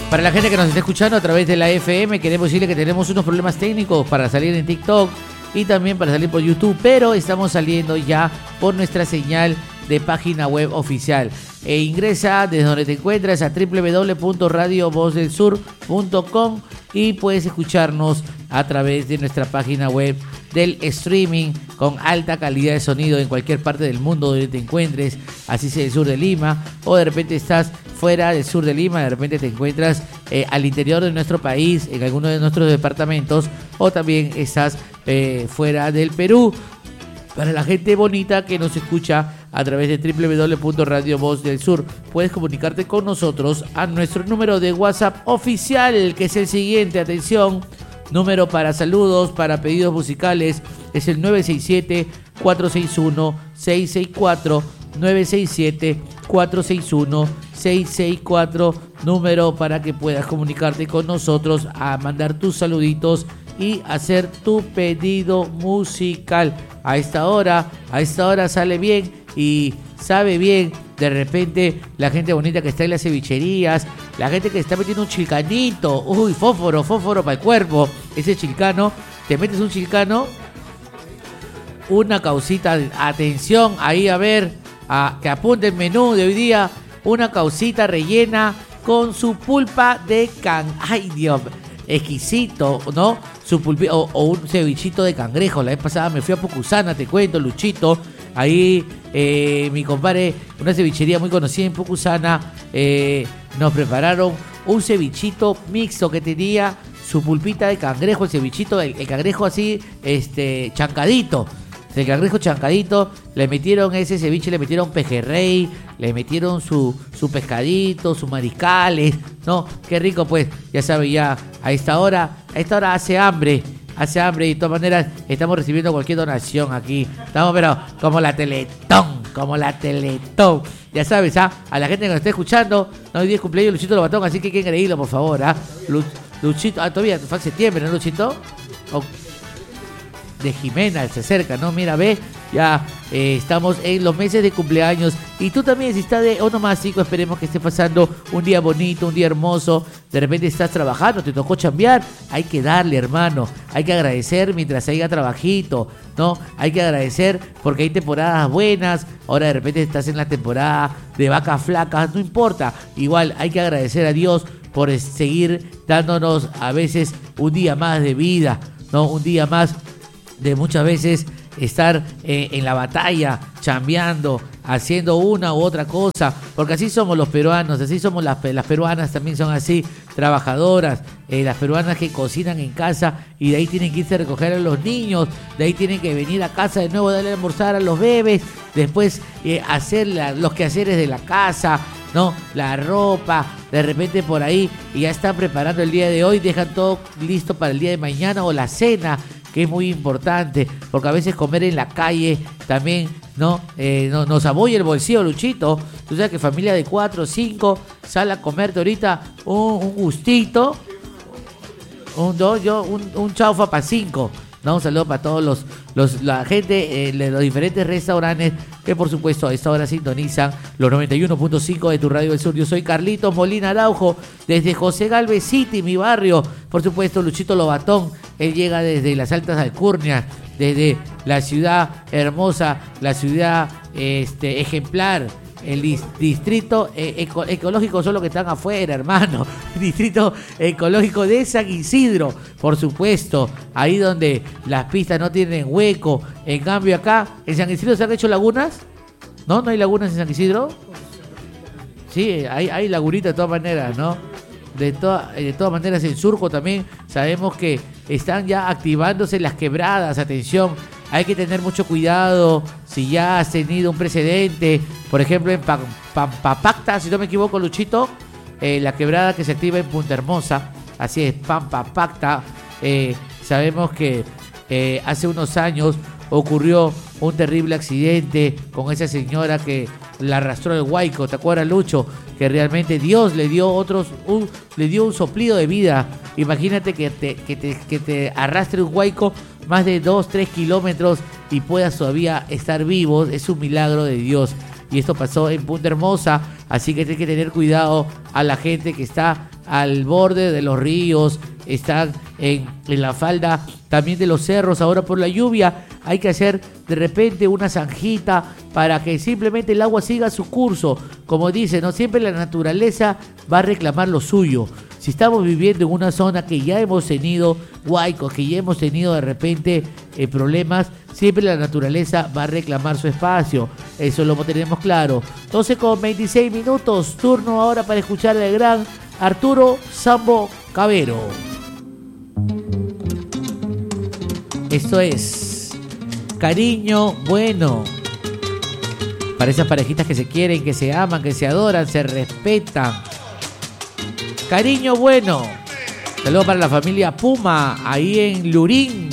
Para la gente que nos está escuchando a través de la FM, queremos decirle que tenemos unos problemas técnicos para salir en TikTok y también para salir por YouTube, pero estamos saliendo ya por nuestra señal de página web oficial. Ingresa desde donde te encuentras a www.radiovozdelsur.com y puedes escucharnos a través de nuestra página web del streaming con alta calidad de sonido en cualquier parte del mundo donde te encuentres, así sea el sur de Lima o de repente estás fuera del sur de Lima, de repente te encuentras al interior de nuestro país, en alguno de nuestros departamentos, o también estás fuera del Perú. Para la gente bonita que nos escucha a través de www.radiovozdelsur, puedes comunicarte con nosotros a nuestro número de WhatsApp oficial, que es el siguiente, atención, número para saludos, para pedidos musicales, es el 967-461-664, 967-461-664, número para que puedas comunicarte con nosotros, a mandar tus saluditos y hacer tu pedido musical. A esta hora sale bien y sabe bien. De repente la gente bonita que está en las cevicherías, la gente que está metiendo un chilcanito, uy, fósforo para el cuerpo, ese chilcano, te metes un chilcano, una causita, atención, ahí a ver, que apunte el menú de hoy día, una causita rellena con su pulpa de ay Dios, exquisito, ¿no? Su o un cevichito de cangrejo. La vez pasada me fui a Pucusana, te cuento, Luchito. Ahí mi compadre, una cevichería muy conocida en Pucusana, nos prepararon un cevichito mixto que tenía su pulpita de cangrejo, el cevichito, el cangrejo así, chancadito. El cangrejo chancadito, le metieron ese ceviche, le metieron pejerrey, le metieron su pescadito, sus mariscales, ¿no? Qué rico, pues, ya sabe, ya a esta hora hace hambre y de todas maneras estamos recibiendo cualquier donación aquí. Estamos, pero como la Teletón, ya sabes, a la gente que nos está escuchando, no, hoy día es cumpleaños Luchito Lobatón, así que hay que creerlo, por favor, Luchito, todavía fue en septiembre, ¿no, Luchito? De Jimena, se acerca, ¿no? Mira, ve, ya estamos en los meses de cumpleaños. Y tú también, si estás de onomástico, esperemos que esté pasando un día bonito, un día hermoso. De repente estás trabajando, te tocó chambear. Hay que darle, hermano. Hay que agradecer mientras haya trabajito, ¿no? Hay que agradecer porque hay temporadas buenas. Ahora de repente estás en la temporada de vacas flacas, no importa. Igual hay que agradecer a Dios por seguir dándonos a veces un día más de vida, ¿no? Un día más de muchas veces estar en la batalla, chambeando, haciendo una u otra cosa, porque así somos los peruanos, así somos las peruanas, también son así, trabajadoras, las peruanas que cocinan en casa y de ahí tienen que irse a recoger a los niños, de ahí tienen que venir a casa de nuevo, darle a almorzar a los bebés, después hacer los quehaceres de la casa, ¿no? La ropa, de repente por ahí, y ya están preparando el día de hoy, dejan todo listo para el día de mañana o la cena, que es muy importante, porque a veces comer en la calle también no nos abolla el bolsillo, Luchito. Tú sabes que familia de 4 o 5 sale a comerte ahorita un gustito, un chaufa para 5. ¿No? Un saludo para todos la gente de los diferentes restaurantes que por supuesto a esta hora sintonizan los 91.5 de tu Radio del Sur. Yo soy Carlitos Molina Araujo, desde José Galvez City, mi barrio. Por supuesto, Luchito Lobatón, él llega desde las Altas Alcurnias, desde la ciudad hermosa, la ciudad ejemplar, el distrito ecológico, son los que están afuera, hermano. Distrito ecológico de San Isidro, por supuesto, ahí donde las pistas no tienen hueco. En cambio acá, en San Isidro se han hecho lagunas. ¿No? ¿No hay lagunas en San Isidro? Sí, hay lagunitas de todas maneras, ¿no? De todas maneras, en Surco también sabemos que están ya activándose las quebradas. Atención, hay que tener mucho cuidado si ya has tenido un precedente. Por ejemplo, en Pampapacta, si no me equivoco, Luchito, la quebrada que se activa en Punta Hermosa. Así es, Pampapacta. Sabemos que hace unos años ocurrió un terrible accidente con esa señora que la arrastró el huaico. ¿Te acuerdas, Lucho? Que realmente Dios le dio un soplido de vida. Imagínate que te arrastre un huaico más de 2-3 kilómetros y puedas todavía estar vivos. Es un milagro de Dios. Y esto pasó en Punta Hermosa, así que hay que tener cuidado a la gente que está al borde de los ríos, están en la falda también de los cerros. Ahora por la lluvia hay que hacer de repente una zanjita para que simplemente el agua siga su curso. Como dice, no siempre la naturaleza va a reclamar lo suyo. Si estamos viviendo en una zona que ya hemos tenido huaicos, que ya hemos tenido de repente problemas, siempre la naturaleza va a reclamar su espacio. Eso lo tenemos claro. 12:26, turno ahora para escuchar al gran Arturo Sambo Cabero. Esto es Cariño Bueno. Para esas parejitas que se quieren, que se aman, que se adoran, se respetan. Cariño Bueno. Saludos para la familia Puma, ahí en Lurín.